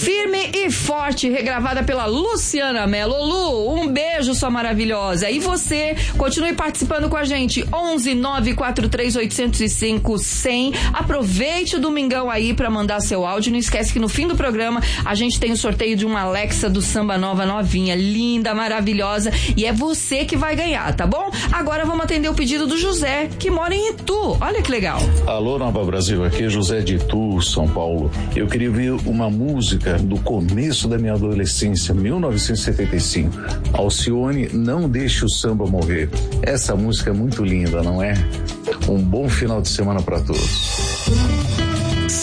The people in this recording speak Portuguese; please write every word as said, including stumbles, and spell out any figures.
Firme e Forte, regravada pela Luciana Mello. Lu, um beijo, sua maravilhosa. E você, continue participando com a gente. onze nove quatro três oito zero cinco cem. Aproveite o domingão aí pra mandar seu áudio. Não esquece que no fim do programa a gente tem o sorteio de uma Alexa do Samba Nova novinha, linda, maravilhosa. E é você que vai ganhar, tá bom? Agora vamos atender o pedido do José, que mora em Itu. Olha que legal. Alô, Nova Brasil, aqui é José de Itu, São Paulo. Eu queria ouvir uma música do começo da minha adolescência, mil novecentos e setenta e cinco. Alcione, Não Deixe o Samba Morrer. Essa música é muito linda, não é? Um bom final de semana para todos.